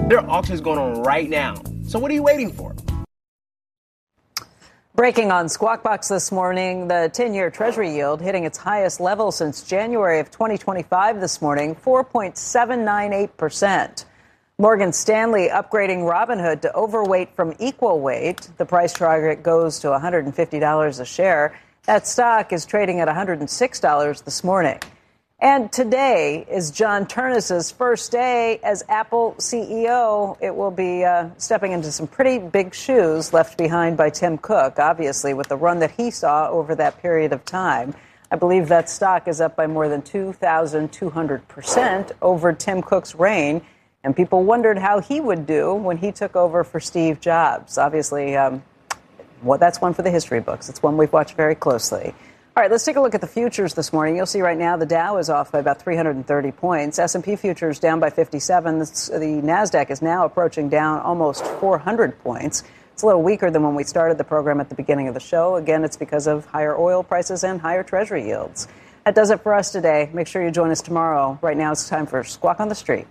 There are auctions going on right now. So what are you waiting for? Breaking on Squawk Box this morning, the 10-year Treasury yield hitting its highest level since January of 2025 this morning, 4.798%. Morgan Stanley upgrading Robinhood to overweight from equal weight. The price target goes to $150 a share. That stock is trading at $106 this morning. And today is John Ternus's first day as Apple CEO. It will be stepping into some pretty big shoes left behind by Tim Cook, obviously, with the run that he saw over that period of time. I believe that stock is up by more than 2,200% over Tim Cook's reign. And people wondered how he would do when he took over for Steve Jobs. Obviously, that's one for the history books. It's one we've watched very closely. All right, let's take a look at the futures this morning. You'll see right now the Dow is off by about 330 points. S&P futures down by 57. The NASDAQ is now approaching down almost 400 points. It's a little weaker than when we started the program at the beginning of the show. Again, it's because of higher oil prices and higher Treasury yields. That does it for us today. Make sure you join us tomorrow. Right now it's time for Squawk on the Street.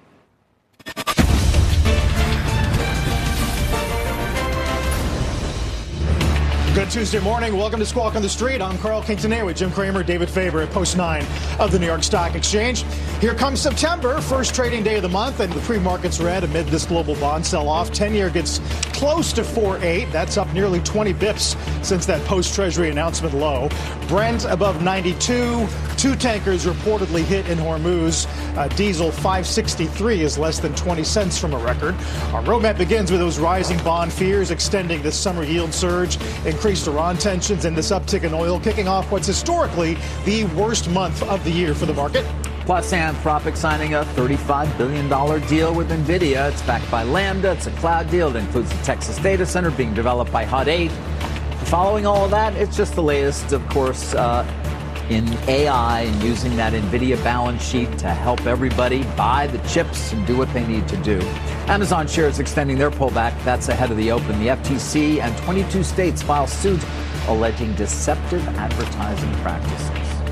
Good Tuesday morning. Welcome to Squawk on the Street. I'm Carl Quintanilla with Jim Cramer, David Faber at Post 9 of the New York Stock Exchange. Here comes September, first trading day of the month, and the pre-market's red amid this global bond sell-off. 10-year gets close to 4.8. That's up nearly 20 bips since that post-Treasury announcement low. Brent above 92. Two tankers reportedly hit in Hormuz. Diesel 563 is less than 20 cents from a record. Our roadmap begins with those rising bond fears extending this summer yield surge, increased Iran tensions, and this uptick in oil kicking off what's historically the worst month of the year for the market. Plus, Anthropic signing a $35 billion deal with NVIDIA. It's backed by Lambda. It's a cloud deal that includes the Texas data center being developed by Hut 8. Following all of that, it's just the latest, of course, in AI and using that NVIDIA balance sheet to help everybody buy the chips and do what they need to do. Amazon shares extending their pullback. That's ahead of the open. The FTC and 22 states file suit alleging deceptive advertising practices.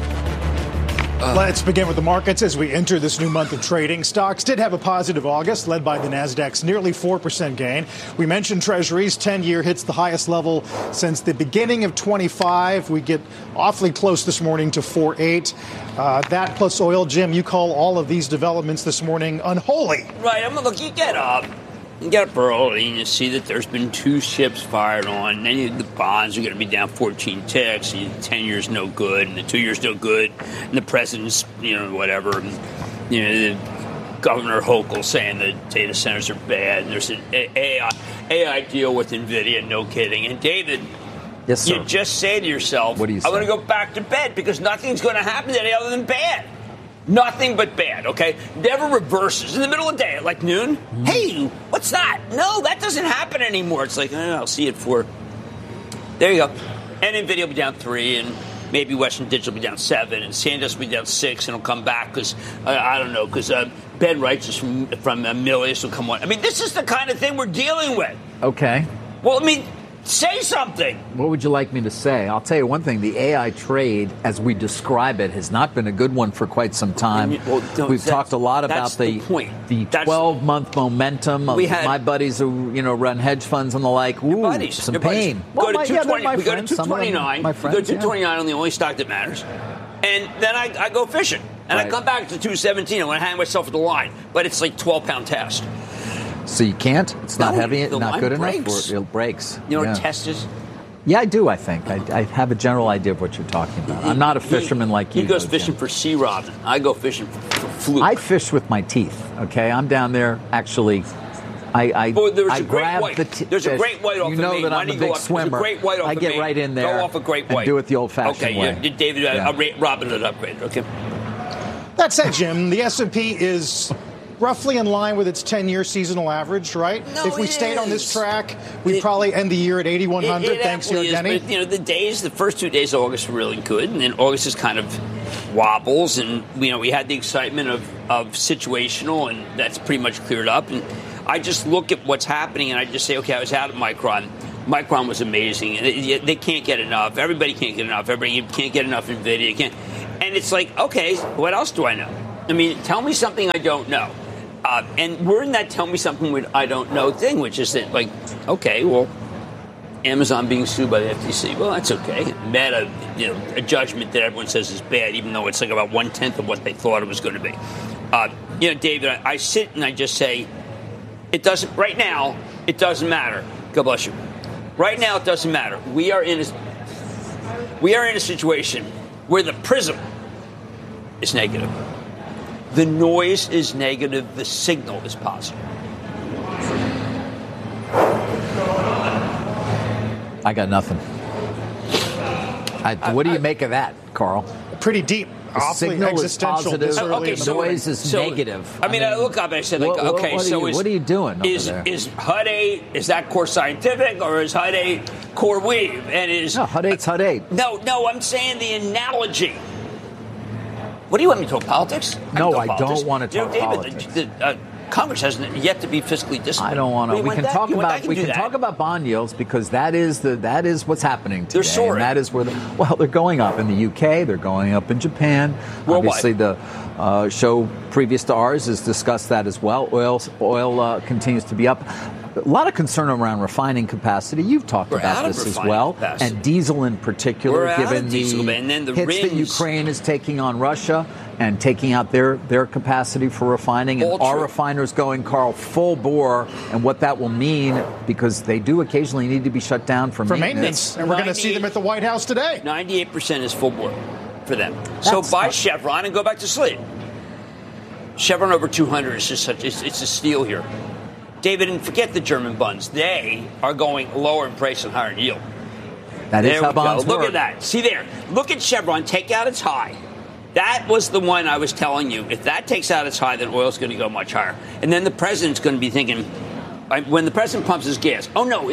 Let's begin with the markets as we enter this new month of trading. Stocks did have a positive August, led by the Nasdaq's nearly 4% gain. We mentioned Treasuries. 10-year hits the highest level since the beginning of 25. We get awfully close this morning to 4.8. That plus oil, Jim, you call all of these developments this morning unholy. Right. Look, you get up. You get up early and you see that there's been two ships fired on. And then the bonds are going to be down 14 ticks. And 10 years no good, and the 2 years no good. And the president's, whatever. And, the Governor Hochul saying that data centers are bad. And there's an AI deal with NVIDIA, no kidding. And David, yes, sir. You just say to yourself, what do you say? I'm going to go back to bed because nothing's going to happen today other than bad. Nothing but bad, okay? Never reverses. In the middle of the day, at like noon, hey, what's that? No, that doesn't happen anymore. It's like, I'll see it for. There you go. And NVIDIA will be down 3, and maybe Western Digital will be down 7, and SanDisk will be down 6, and it'll come back because, I don't know, because Ben Righteous from Milius will come on. I mean, this is the kind of thing we're dealing with. Okay. Well, say something. What would you like me to say? I'll tell you one thing. The AI trade, as we describe it, has not been a good one for quite some time. We've talked a lot about the 12-month momentum of my buddies who, run hedge funds and the like. Ooh, some pain. We go to 229. We go to 229 on the only stock that matters. And then I go fishing. And I come back to 217. I want to hang myself at the line. But it's like 12-pound test. So you can't? It's not heavy, not good breaks. enough? It breaks. You know what a test is? Yeah, I do, I think. I have a general idea of what you're talking about. I'm not a fisherman like you. He goes fishing for sea robin. I go fishing for fluke. I fish with my teeth, okay? I'm down there, actually. I grab the fish. There's a great white off of me. You know that I'm a big swimmer. I get right in there. Go off a great white. And do it the old-fashioned way. Okay, David, Robin Hood upgraded, okay? That said, Jim, the S&P is roughly in line with its 10-year seasonal average, right? No, if we stayed on this track, we'd probably end the year at 8,100, thanks to Denny. But, the first 2 days of August were really good, and then August is kind of wobbles, and, we had the excitement of situational, and that's pretty much cleared up. And I just look at what's happening, and I just say, okay, I was out at Micron. Micron was amazing. They can't get enough. Everybody can't get enough. Everybody can't get enough NVIDIA. And it's like, okay, what else do I know? Tell me something I don't know. And we're in that tell me something I don't know thing, which is that, like, okay, well, Amazon being sued by the FTC. Well, that's okay. Meta, a judgment that everyone says is bad, even though it's like about 1/10 of what they thought it was going to be. David, I sit and I just say, it doesn't. Right now, it doesn't matter. God bless you. Right now, it doesn't matter. We are in a situation where the prism is negative, the noise is negative, the signal is positive. I got nothing. What do you make of that, Carl? Pretty deep. The Awfully signal existential. is positive. Okay, The noise is negative. I look up and I said, what are you doing over there? Is HUD 8, is that core scientific, or is HUD 8 core weave? And No, HUD 8's HUD 8. No, I'm saying the analogy. What do you want me to talk politics? No, I don't want to talk politics. David, Congress hasn't yet to be fiscally disciplined. I don't want to. We can talk about bond yields because that is what's happening today. They're soaring. And that is where they're going up in the UK. They're going up in Japan. Worldwide. Obviously, the show previous to ours has discussed that as well. Oil continues to be up. A lot of concern around refining capacity. You've talked about this as well, capacity. And diesel in particular, given the and then the hits that Ukraine is taking on Russia and taking out their capacity for refining, and our refiners going, Carl, full bore, and what that will mean, because they do occasionally need to be shut down for maintenance. And we're going to see them at the White House today. 98% is full bore for them. So buy Chevron and go back to sleep. Chevron over 200 is just it's a steal here. David, and forget the German bonds. They are going lower in price and higher in yield. That is how bonds work. Look at that. See there. Look at Chevron. Take out its high. That was the one I was telling you. If that takes out its high, then oil's going to go much higher. And then the president's going to be thinking, when the president pumps his gas, oh, no,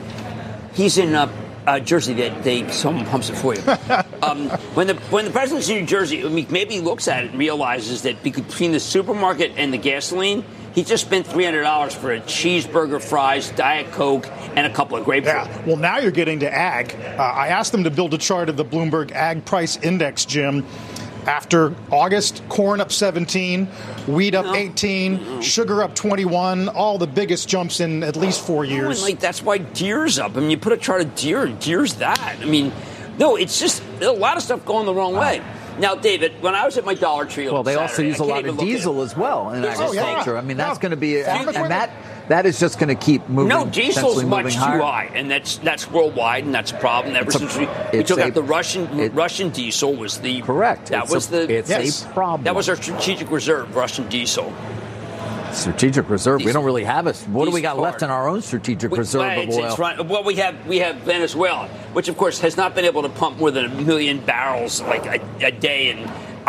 he's in Jersey. Someone pumps it for you. When the president's in New Jersey, maybe he looks at it and realizes that between the supermarket and the gasoline, he just spent $300 for a cheeseburger, fries, Diet Coke, and a couple of grapefruit. Yeah. Well, now you're getting to ag. I asked them to build a chart of the Bloomberg Ag Price Index, Jim. After August, corn up 17, wheat up 18, sugar up 21, all the biggest jumps in at least 4 years. And that's why Deere's up. You put a chart of Deere, and Deere's that. No, it's just a lot of stuff going the wrong way. Now, David, when I was at my Dollar Tree on they Saturday, also use a lot of diesel as well in agriculture. That's going to be, that is just going to keep moving. No, diesel's much too high, and that's worldwide, and that's a problem. Ever since we took out the Russian diesel was the correct. It's a problem. That was our strategic reserve, Russian diesel. Strategic reserve. We don't really have it. What do we got left in our own strategic reserve of oil? Well, we have Venezuela, which of course has not been able to pump more than 1 million barrels a day in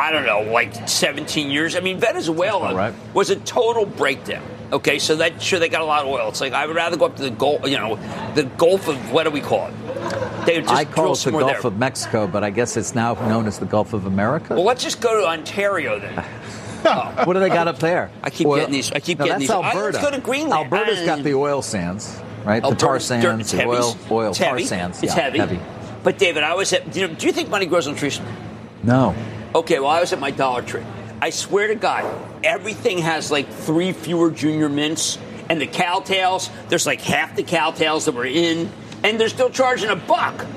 17 years. Venezuela was a total breakdown. Okay, so they got a lot of oil. It's like I would rather go up to the Gulf, the Gulf of, what do we call it? I call it the Gulf of Mexico, but I guess it's now known as the Gulf of America. Well, let's just go to Ontario then. What do they got up there? I keep getting these. That's Alberta. Let's go to Greenland. Alberta's got the oil sands, right? The tar sands, the oil tar sands. It's heavy. But David, I was at. Do you think money grows on trees? No. Okay, well, I was at my Dollar Tree. I swear to God, everything has 3 fewer junior mints, and the Cowtails. There's half the Cowtails that were in, and they're still charging $1.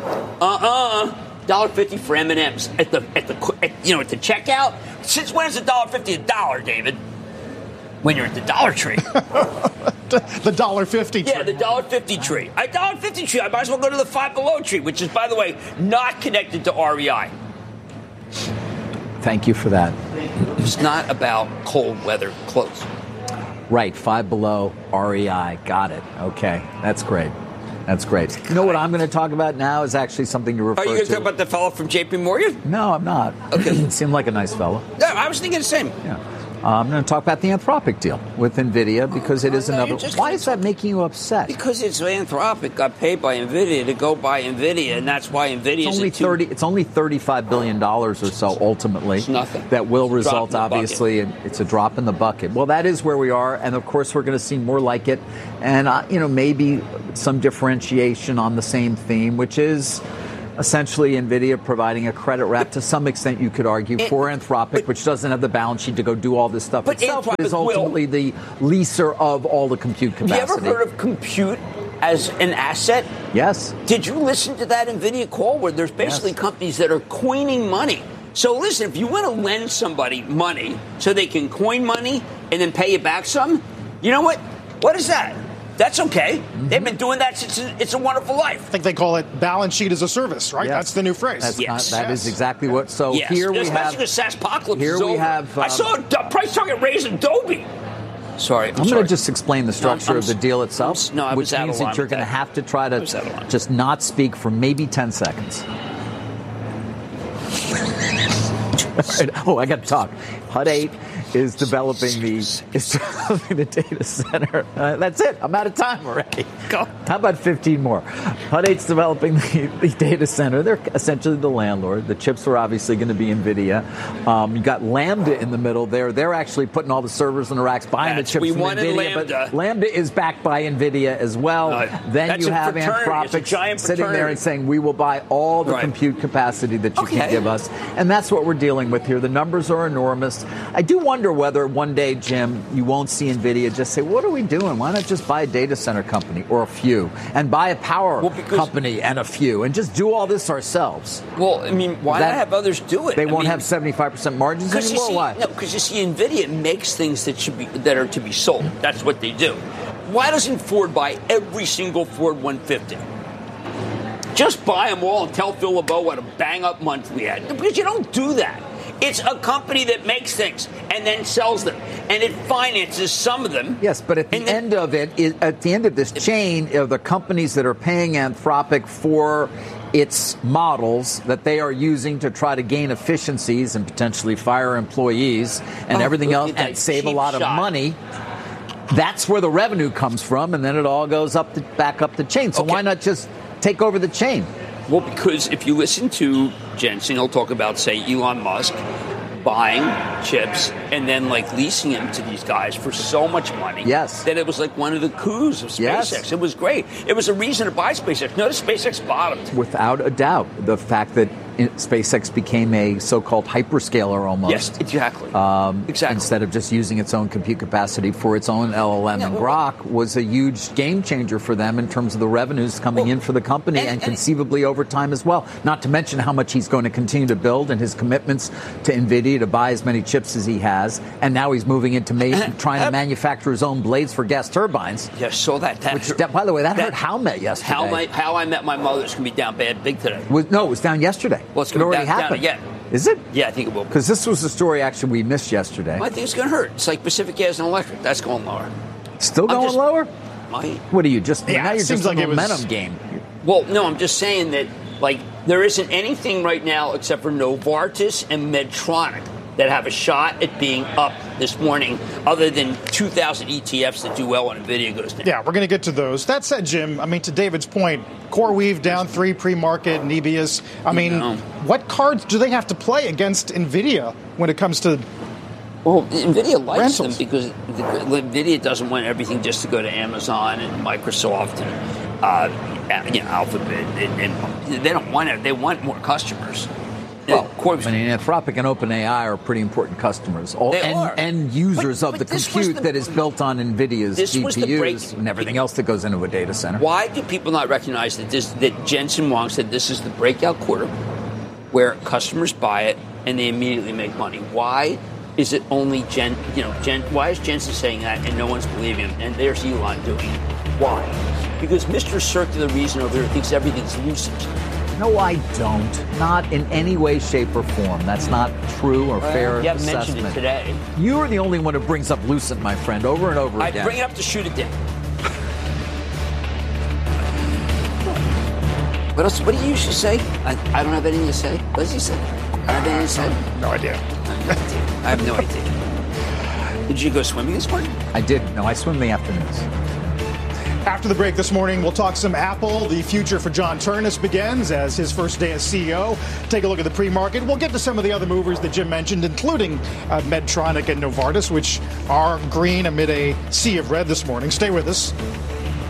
$1.50 for M&Ms at the checkout. Since when is $1.50 $1, David? When you're at the Dollar Tree. The $1.50 tree. Yeah, the $1.50 tree. A $1.50 tree. I might as well go to the Five Below tree, which is, by the way, not connected to REI. Thank you for that. It's not about cold weather clothes. Right, Five Below, REI. Got it. Okay, that's great. That's great. You know what I'm going to talk about now is actually something you refer to. Are you going to talk about the fellow from J.P. Morgan? No, I'm not. Okay. Seemed like a nice fellow. No, I was thinking the same. Yeah. I'm going to talk about the Anthropic deal with NVIDIA because it is another. Why is that making you upset? Because it's Anthropic got paid by NVIDIA to go buy NVIDIA, and that's why NVIDIA is It's only $35 billion or so ultimately. It's nothing. That will result, obviously, and it's a drop in the bucket. Well, that is where we are, and of course we're going to see more like it, and maybe some differentiation on the same theme, which is Essentially, NVIDIA providing a credit wrap to some extent, you could argue, for Anthropic, which doesn't have the balance sheet to go do all this stuff but itself, but is Anthropic ultimately the leaser of all the compute capacity. Have you ever heard of compute as an asset? Yes. Did you listen to that NVIDIA call where there's basically companies that are coining money? So listen, if you want to lend somebody money so they can coin money and then pay you back some, you know what? What is that? That's okay. Mm-hmm. They've been doing that since It's a Wonderful Life. I think they call it balance sheet as a service, right? Yes. That's the new phrase. That is exactly what. So yes. here we have. Especially the SaaSpocalypse Here is we over. have. I saw a price target raise Adobe. Sorry, I'm going to just explain the structure of the deal itself, which means that you're going to have to try to just not speak for maybe 10 seconds. Oh, I got to talk. Hut 8 is developing the data center. That's it. I'm out of time already. Go. How about 15 more? Hut 8's developing the data center. They're essentially the landlord. The chips are obviously going to be NVIDIA. You got Lambda in the middle there. They're actually putting all the servers in the racks, buying the chips from NVIDIA. Lambda. But Lambda is backed by NVIDIA as well. Then you have Anthropic sitting there and saying, we will buy all the compute capacity that you can give us. And that's what we're dealing with here. The numbers are enormous. I do wonder whether one day, Jim, you won't see NVIDIA just say, what are we doing? Why not just buy a data center company or a few and buy a power company and a few and just do all this ourselves? Well, I mean, why not have others do it? They won't have 75% margins anymore? Why? No, because you see, NVIDIA makes things that are to be sold. That's what they do. Why doesn't Ford buy every single Ford 150? Just buy them all and tell Phil LeBeau what a bang-up month we had. Because you don't do that. It's a company that makes things and then sells them, and it finances some of them. Yes, but at the end of this chain of the companies that are paying Anthropic for its models that they are using to try to gain efficiencies and potentially fire employees and everything else and save a lot of money. That's where the revenue comes from, and then it all goes back up the chain. So why not just take over the chain? Well, because if you listen to Jensen, he'll talk about, say, Elon Musk buying chips and then leasing them to these guys for so much money. Yes. That it was like one of the coups of SpaceX. Yes. It was great. It was a reason to buy SpaceX. Notice SpaceX bottomed. Without a doubt. The fact that SpaceX became a so-called hyperscaler almost. Yes, exactly. Instead of just using its own compute capacity for its own LLM and Grok was a huge game changer for them in terms of the revenues coming in for the company and conceivably over time as well. Not to mention how much he's going to continue to build and his commitments to NVIDIA to buy as many chips as he has. And now he's moving into trying to manufacture his own blades for gas turbines. Yeah, saw that. By the way, that hurt How Met yesterday. How I Met My Mother is going to be down big today. It was down yesterday. Well, it's going to be down again. Is it? Yeah, I think it will. Because this was the story actually we missed yesterday. I think it's going to hurt. It's like Pacific Gas and Electric. That's going lower. Still going lower? What are you just? Yeah, now you're seems just like a momentum game. Well, no, I'm just saying that there isn't anything right now except for Novartis and Medtronic that have a shot at being up this morning, other than 2,000 ETFs that do well when NVIDIA goes down. Yeah, we're going to get to those. That said, Jim, to David's point, CoreWeave down 3 pre-market, Nebius. What cards do they have to play against NVIDIA when it comes to Well, NVIDIA likes rentals? them because NVIDIA doesn't want everything just to go to Amazon and Microsoft and Alphabet. And they don't want it. They want more customers. Well, Anthropic and OpenAI are pretty important customers. And users of the compute that is built on NVIDIA's GPUs and everything else that goes into a data center. Why do people not recognize that Jensen Huang said this is the breakout quarter where customers buy it and they immediately make money? Why is it only why is Jensen saying that and no one's believing him? And there's Elon doing it. Why? Because Mr. Circular Reason over there thinks everything's lucid. No, I don't. Not in any way, shape, or form. That's not true or fair assessment. You haven't mentioned it today. You're the only one who brings up Lucent, my friend, over and over again. I bring it up to shoot it down. What else? What do you usually say? I don't have anything to say. What does he say? I don't have anything to say. No idea. I have no idea. Did you go swimming this morning? I did. No, I swim in the afternoons. After the break this morning, we'll talk some Apple. The future for John Ternus begins as his first day as CEO. Take a look at the pre-market. We'll get to some of the other movers that Jim mentioned, including Medtronic and Novartis, which are green amid a sea of red this morning. Stay with us.